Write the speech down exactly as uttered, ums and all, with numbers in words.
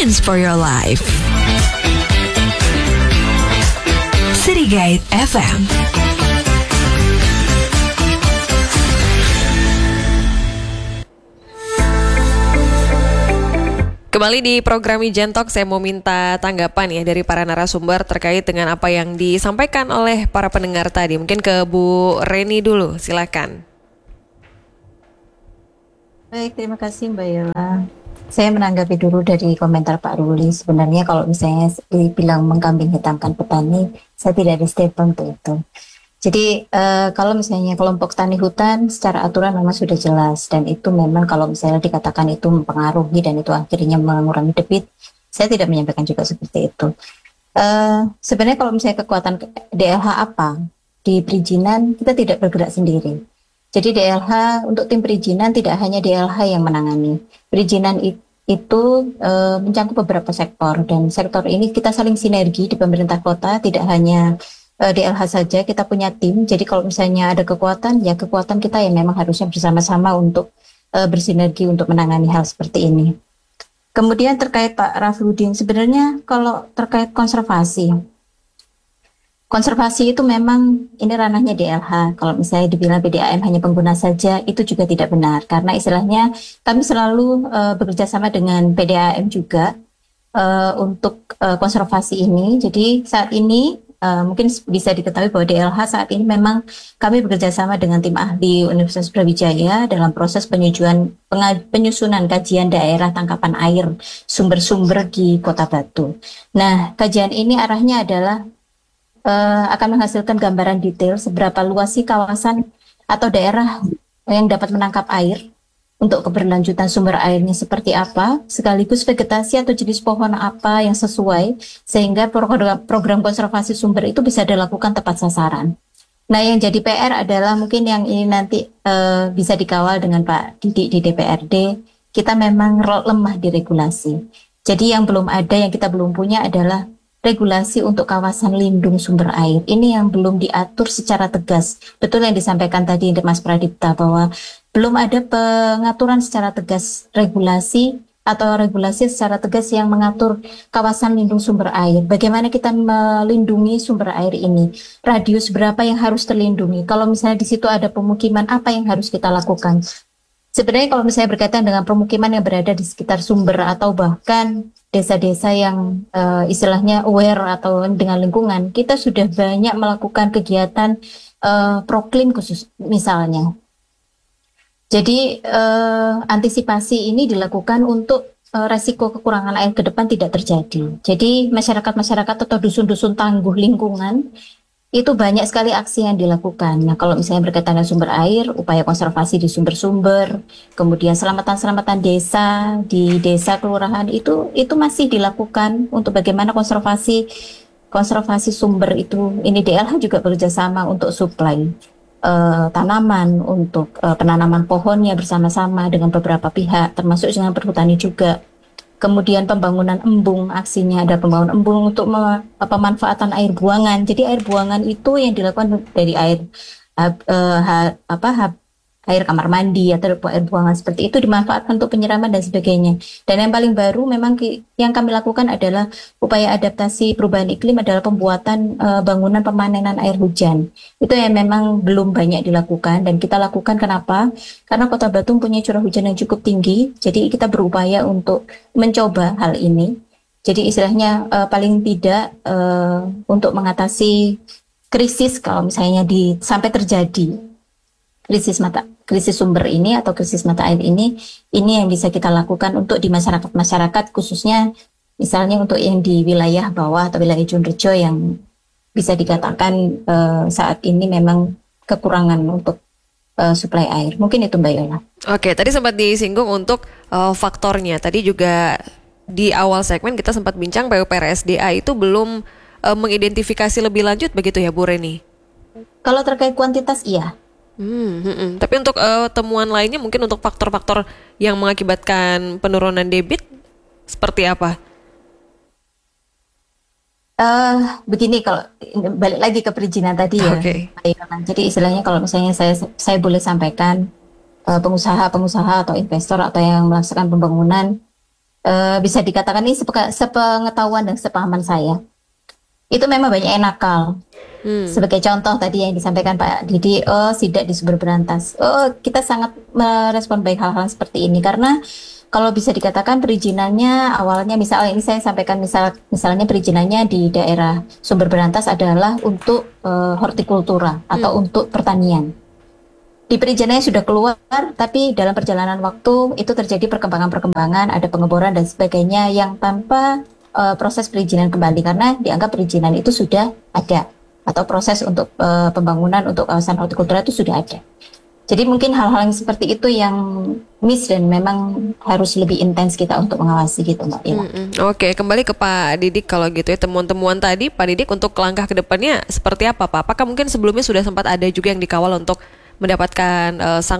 guidance for your life. City Guide F M. Kembali di program Ijen Talk, saya mau minta tanggapan ya dari para narasumber terkait dengan apa yang disampaikan oleh para pendengar tadi. Mungkin ke Bu Reni dulu, silakan. Baik, terima kasih Mbak Yola. Saya menanggapi dulu dari komentar Pak Ruli. Sebenarnya kalau misalnya dibilang mengkambing hitamkan petani, saya tidak ada statement untuk itu. Jadi uh, kalau misalnya kelompok tani hutan secara aturan memang sudah jelas, dan itu memang kalau misalnya dikatakan itu mempengaruhi dan itu akhirnya mengurangi debit, saya tidak menyampaikan juga seperti itu. Uh, sebenarnya kalau misalnya kekuatan D L H apa di perizinan, kita tidak bergerak sendiri. Jadi D L H untuk tim perizinan tidak hanya D L H yang menangani. Perizinan itu itu uh, mencakup beberapa sektor, dan sektor ini kita saling sinergi di pemerintah kota, tidak hanya D L H saja, kita punya tim. Jadi kalau misalnya ada kekuatan, ya kekuatan kita yang memang harusnya bersama-sama untuk uh, bersinergi untuk menangani hal seperti ini. Kemudian terkait Pak Rafudin, sebenarnya kalau terkait konservasi, konservasi itu memang ini ranahnya D L H. Kalau misalnya dibilang P D A M hanya pengguna saja, itu juga tidak benar. Karena istilahnya kami selalu uh, bekerja sama dengan P D A M juga uh, untuk uh, konservasi ini. Jadi saat ini Uh, mungkin bisa diketahui bahwa D L H saat ini memang kami bekerja sama dengan tim ahli Universitas Brawijaya dalam proses penyusunan, penyusunan kajian daerah tangkapan air sumber-sumber di Kota Batu. Nah, kajian ini arahnya adalah uh, akan menghasilkan gambaran detail seberapa luas sih kawasan atau daerah yang dapat menangkap air, untuk keberlanjutan sumber airnya seperti apa, sekaligus vegetasi atau jenis pohon apa yang sesuai, sehingga program, program konservasi sumber itu bisa dilakukan tepat sasaran. Nah, yang jadi P R adalah mungkin yang ini nanti uh, bisa dikawal dengan Pak Didik di D P R D, kita memang lemah di regulasi. Jadi yang belum ada, yang kita belum punya adalah regulasi untuk kawasan lindung sumber air. Ini yang belum diatur secara tegas. Betul yang disampaikan tadi Mas Pradipta, bahwa belum ada pengaturan secara tegas regulasi atau regulasi secara tegas yang mengatur kawasan lindung sumber air. Bagaimana kita melindungi sumber air ini? Radius berapa yang harus terlindungi? Kalau misalnya di situ ada pemukiman, apa yang harus kita lakukan? Sebenarnya kalau misalnya berkaitan dengan pemukiman yang berada di sekitar sumber atau bahkan desa-desa yang uh, istilahnya aware atau dengan lingkungan, kita sudah banyak melakukan kegiatan uh, proklim khusus misalnya. Jadi uh, antisipasi ini dilakukan untuk uh, resiko kekurangan air ke depan tidak terjadi. Jadi masyarakat-masyarakat atau dusun-dusun tangguh lingkungan itu banyak sekali aksi yang dilakukan. Nah, kalau misalnya berkaitan dengan sumber air, upaya konservasi di sumber-sumber, kemudian selamatan-selamatan desa di desa kelurahan itu itu masih dilakukan untuk bagaimana konservasi konservasi sumber itu. Ini D L H juga bekerjasama untuk supply uh, tanaman, untuk uh, penanaman pohonnya bersama-sama dengan beberapa pihak, termasuk dengan perhutani juga. Kemudian pembangunan embung, aksinya ada pembangunan embung untuk me- pemanfaatan air buangan. Jadi air buangan itu yang dilakukan dari air hab, uh, ha, apa hab, air kamar mandi atau air buangan seperti itu dimanfaatkan untuk penyiraman dan sebagainya. Dan yang paling baru memang ki- yang kami lakukan adalah upaya adaptasi perubahan iklim adalah pembuatan uh, bangunan pemanenan air hujan. Itu yang memang belum banyak dilakukan dan kita lakukan. Kenapa? Karena Kota Batu punya curah hujan yang cukup tinggi, jadi kita berupaya untuk mencoba hal ini. Jadi istilahnya uh, paling tidak uh, untuk mengatasi krisis kalau misalnya di sampai terjadi krisis mata krisis sumber ini atau krisis mata air ini, ini yang bisa kita lakukan untuk di masyarakat-masyarakat khususnya misalnya untuk yang di wilayah bawah atau wilayah Junrejo yang bisa dikatakan uh, saat ini memang kekurangan untuk uh, suplai air. Mungkin itu Mbak Yola. Oke, tadi sempat disinggung untuk uh, faktornya. Tadi juga di awal segmen kita sempat bincang P U P R S D A itu belum uh, mengidentifikasi lebih lanjut begitu ya Bu Reni? Kalau terkait kuantitas iya. Hmm, hmm, hmm. Tapi untuk uh, temuan lainnya mungkin untuk faktor-faktor yang mengakibatkan penurunan debit seperti apa? Uh, begini, kalau balik lagi ke perizinan tadi ya. Okay. Jadi istilahnya kalau misalnya saya saya boleh sampaikan uh, pengusaha-pengusaha atau investor atau yang melaksanakan pembangunan eh, bisa dikatakan ini sepe- sepengetahuan dan sepahaman saya. Itu memang banyak yang nakal. Hmm. Sebagai contoh tadi yang disampaikan Pak Didi, oh sidak di sumber berantas. Oh kita sangat merespon baik hal-hal seperti ini karena kalau bisa dikatakan perizinannya awalnya misalnya ini saya sampaikan misal misalnya perizinannya di daerah sumber berantas adalah untuk uh, hortikultura atau Hmm. untuk pertanian. Di perizinannya sudah keluar, tapi dalam perjalanan waktu itu terjadi perkembangan-perkembangan, ada pengeboran dan sebagainya yang tanpa uh, proses perizinan kembali karena dianggap perizinan itu sudah ada atau proses untuk uh, pembangunan untuk kawasan hortikultura itu sudah ada. Jadi mungkin hal-hal yang seperti itu yang miss dan memang harus lebih intens kita untuk mengawasi gitu Mbak Ila. Mm-mm. Oke, kembali ke Pak Didik kalau gitu ya, temuan-temuan tadi Pak Didik untuk langkah ke depannya seperti apa Pak? Apakah mungkin sebelumnya sudah sempat ada juga yang dikawal untuk mendapatkan uh, sanksi